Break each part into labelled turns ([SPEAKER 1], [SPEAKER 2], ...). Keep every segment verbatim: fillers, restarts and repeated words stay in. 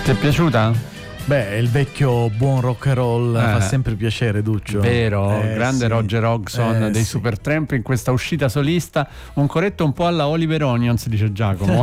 [SPEAKER 1] Ti è piaciuta?
[SPEAKER 2] Beh, il vecchio buon rock and roll eh, fa sempre piacere, Duccio.
[SPEAKER 1] Vero,
[SPEAKER 2] eh,
[SPEAKER 1] grande
[SPEAKER 2] sì.
[SPEAKER 1] Roger Hodgson
[SPEAKER 2] eh,
[SPEAKER 1] dei
[SPEAKER 2] sì.
[SPEAKER 1] Supertramp in questa uscita solista, un corretto un po' alla Oliver Onions, dice Giacomo.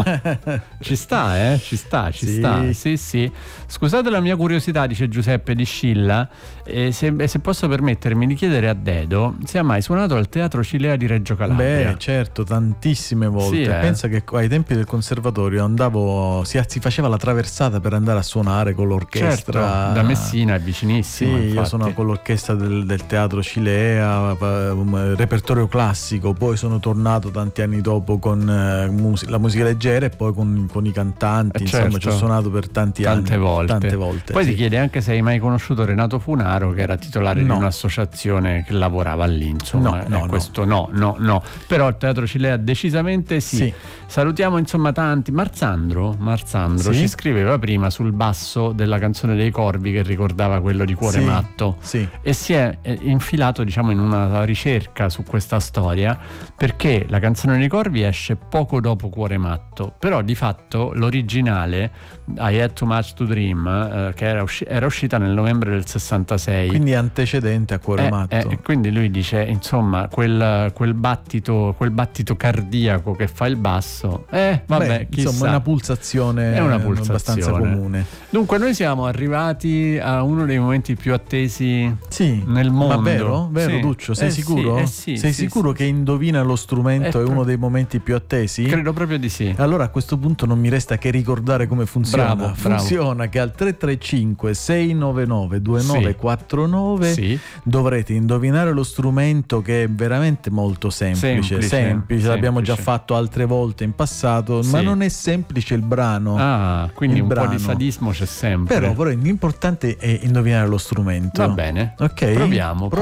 [SPEAKER 1] Ci sta, eh? Ci sta, ci
[SPEAKER 2] sì.
[SPEAKER 1] sta. Sì, sì. Scusate la mia curiosità, dice Giuseppe di Scilla, e se, se posso permettermi di chiedere a Dedo se ha mai suonato al Teatro Cilea di Reggio Calabria.
[SPEAKER 2] Beh, certo, tantissime volte.
[SPEAKER 1] Sì, eh.
[SPEAKER 2] Pensa che ai tempi del conservatorio andavo, si, si faceva la traversata per andare a suonare con l'orchestra.
[SPEAKER 1] Certo, da Messina è vicinissimo.
[SPEAKER 2] Sì,
[SPEAKER 1] infatti.
[SPEAKER 2] io sono con l'orchestra del, del Teatro Cilea, um, repertorio classico, poi sono tornato tanti anni dopo con uh, mus- la musica leggera e poi con, con i cantanti,
[SPEAKER 1] eh
[SPEAKER 2] insomma
[SPEAKER 1] certo.
[SPEAKER 2] ci ho suonato per tanti
[SPEAKER 1] tante
[SPEAKER 2] anni.
[SPEAKER 1] Volte.
[SPEAKER 2] Tante volte.
[SPEAKER 1] Poi
[SPEAKER 2] sì.
[SPEAKER 1] ti chiede anche se hai mai conosciuto Renato Funaro, che era titolare
[SPEAKER 2] no.
[SPEAKER 1] di un'associazione che lavorava lì, insomma.
[SPEAKER 2] No, no,
[SPEAKER 1] eh, questo no, no, no. Però il Teatro Cilea decisamente sì.
[SPEAKER 2] sì.
[SPEAKER 1] Salutiamo insomma tanti. Marzandro, Marzandro
[SPEAKER 2] sì?
[SPEAKER 1] ci scriveva prima sul basso della canzone dei Corvi che ricordava quello di Cuore
[SPEAKER 2] sì,
[SPEAKER 1] Matto
[SPEAKER 2] sì.
[SPEAKER 1] e si è infilato diciamo in una ricerca su questa storia, perché la canzone dei Corvi esce poco dopo Cuore Matto, però di fatto l'originale I Had Too Much to Dream eh, che era, usci- era uscita nel novembre del sessantasei,
[SPEAKER 2] quindi è antecedente a Cuore
[SPEAKER 1] eh,
[SPEAKER 2] Matto.
[SPEAKER 1] eh, e quindi lui dice insomma quel, quel battito quel battito cardiaco che fa il basso, eh vabbè,
[SPEAKER 2] Beh,
[SPEAKER 1] chissà.
[SPEAKER 2] insomma è una pulsazione,
[SPEAKER 1] È una pulsazione
[SPEAKER 2] abbastanza comune.
[SPEAKER 1] Dunque noi siamo arrivati a uno dei momenti più attesi
[SPEAKER 2] sì,
[SPEAKER 1] nel mondo.
[SPEAKER 2] Ma vero? Vero,
[SPEAKER 1] sì.
[SPEAKER 2] Duccio? Sei
[SPEAKER 1] eh
[SPEAKER 2] sicuro?
[SPEAKER 1] Sì, eh sì,
[SPEAKER 2] Sei
[SPEAKER 1] sì,
[SPEAKER 2] sicuro
[SPEAKER 1] sì.
[SPEAKER 2] che indovina lo strumento
[SPEAKER 1] è
[SPEAKER 2] è
[SPEAKER 1] pro-
[SPEAKER 2] uno dei momenti più attesi?
[SPEAKER 1] Credo proprio di sì.
[SPEAKER 2] Allora a questo punto non mi resta che ricordare come funziona.
[SPEAKER 1] Bravo,
[SPEAKER 2] funziona
[SPEAKER 1] bravo.
[SPEAKER 2] che al tre tre cinque sei nove nove due nove quattro nove
[SPEAKER 1] sì.
[SPEAKER 2] dovrete indovinare lo strumento, che è veramente molto semplice.
[SPEAKER 1] Semplice,
[SPEAKER 2] semplice.
[SPEAKER 1] semplice.
[SPEAKER 2] L'abbiamo già fatto altre volte in passato,
[SPEAKER 1] Sì.
[SPEAKER 2] ma non è semplice il brano.
[SPEAKER 1] Ah, quindi
[SPEAKER 2] il
[SPEAKER 1] un
[SPEAKER 2] brano.
[SPEAKER 1] po' di sadismo c'è sempre.
[SPEAKER 2] Però, però l'importante è indovinare lo strumento.
[SPEAKER 1] Va bene.
[SPEAKER 2] Ok?
[SPEAKER 1] Proviamo.